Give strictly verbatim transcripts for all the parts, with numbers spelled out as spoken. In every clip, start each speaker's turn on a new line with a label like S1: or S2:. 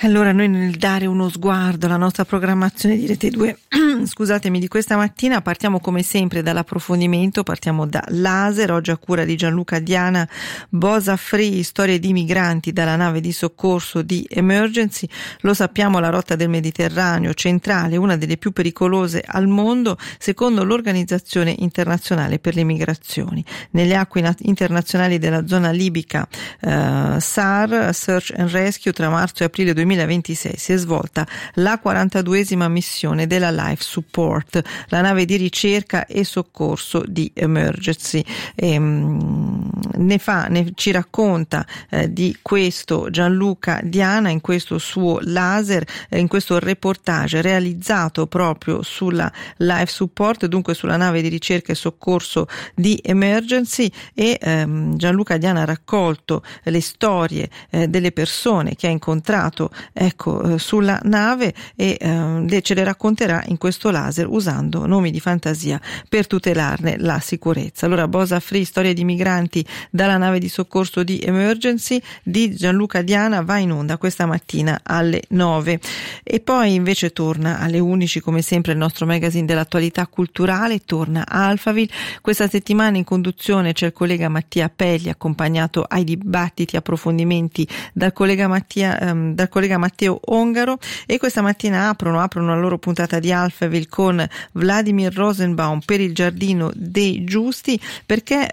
S1: Allora, noi nel dare uno sguardo alla nostra programmazione di Rete due, scusatemi, di questa mattina partiamo come sempre dall'approfondimento, partiamo da Laser, oggi a cura di Gianluca Diana, Bosa Free, storie di migranti dalla nave di soccorso di Emergency. Lo sappiamo, la rotta del Mediterraneo centrale è una delle più pericolose al mondo, secondo l'Organizzazione Internazionale per le Migrazioni. Nelle acque internazionali della zona libica eh, S A R, Search and Rescue, tra marzo e aprile duemilaventisei si è svolta la quarantaduesima missione della Life Support, la nave di ricerca e soccorso di Emergency. E, um, ne fa, ne ci racconta eh, di questo Gianluca Diana in questo suo laser, eh, in questo reportage realizzato proprio sulla Life Support, dunque sulla nave di ricerca e soccorso di Emergency. E ehm, Gianluca Diana ha raccolto le storie eh, delle persone che ha incontrato ecco eh, sulla nave e eh, ce le racconterà in questo laser usando nomi di fantasia per tutelarne la sicurezza. Allora, Bosa Free, storie di migranti dalla nave di soccorso di Emergency di Gianluca Diana va in onda questa mattina alle nove e poi invece torna alle undici come sempre il nostro magazine dell'attualità culturale, torna Alphaville. Questa settimana in conduzione c'è il collega Mattia Pelli, accompagnato ai dibattiti, approfondimenti dal collega Mattia ehm, dal collega Matteo Ongaro, e questa mattina aprono aprono la loro puntata di Alphaville con Vladimir Rosenbaum per il Giardino dei Giusti, perché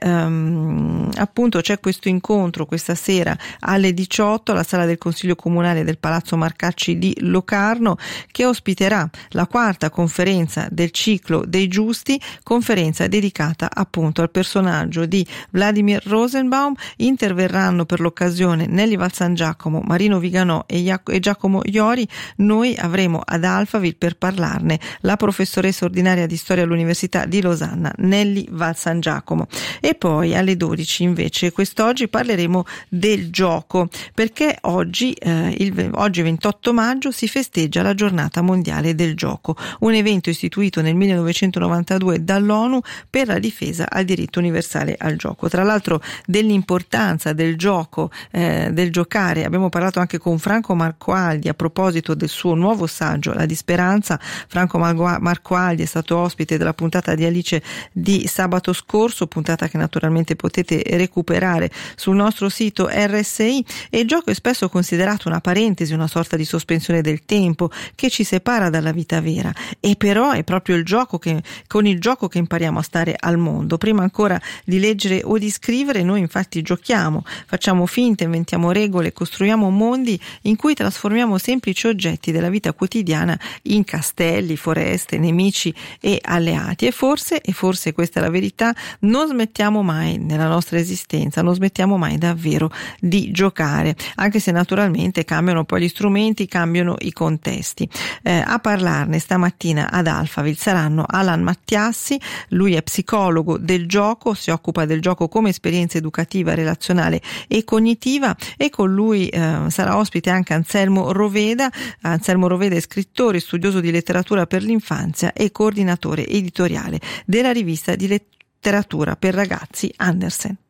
S1: ehm, appunto c'è questo incontro questa sera alle diciotto alla sala del Consiglio Comunale del Palazzo Marcacci di Locarno, che ospiterà la quarta conferenza del ciclo dei Giusti, conferenza dedicata appunto al personaggio di Vladimir Rosenbaum. Interverranno per l'occasione Nelly Valsangiacomo, Marino Viganò e Giacomo Iori. Noi avremo ad Alphaville per parlarne la professoressa ordinaria di storia all'Università di Losanna, Nelly Valsangiacomo. E poi alle dodici invece quest'oggi parleremo del gioco, perché oggi, eh, il, oggi ventotto maggio si festeggia la giornata mondiale del gioco, un evento istituito nel millenovecentonovantadue dall'ONU per la difesa al diritto universale al gioco. Tra l'altro dell'importanza del gioco, eh, del giocare, abbiamo parlato anche con Franco Marcoaldi a proposito del suo nuovo saggio La Disperanza. Franco Marcoaldi è stato ospite della puntata di Alice di sabato scorso, puntata che naturalmente potete recuperare sul nostro sito R S I. E il gioco è spesso considerato una parentesi, una sorta di sospensione del tempo che ci separa dalla vita vera, e però è proprio il gioco che, con il gioco che impariamo a stare al mondo. Prima ancora di leggere o di scrivere, noi infatti giochiamo, facciamo finte, inventiamo regole, costruiamo mondi in cui trasformiamo semplici oggetti della vita quotidiana in castelli, foreste, nemici e alleati. E forse, e forse questa è la verità, non smettiamo mai nella nostra esistenza, non smettiamo mai davvero di giocare, anche se naturalmente cambiano poi gli strumenti, cambiano i contesti. Eh, a parlarne stamattina ad Alphaville saranno Alan Mattiassi, lui è psicologo del gioco, si occupa del gioco come esperienza educativa, relazionale e cognitiva, e con lui eh, sarà ospite anche Anselmo Roveda. Anselmo Roveda è scrittore, studioso di letteratura per l'infanzia e coordinatore editoriale della rivista di letteratura per ragazzi Andersen.